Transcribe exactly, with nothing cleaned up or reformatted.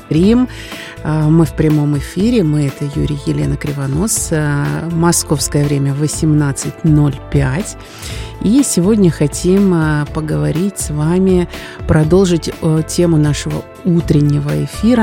Рим. Мы в прямом эфире. Мы — это Юрий, Елена Кривонос. Московское время восемнадцать ноль пять. И сегодня хотим поговорить с вами, продолжить тему нашего утреннего эфира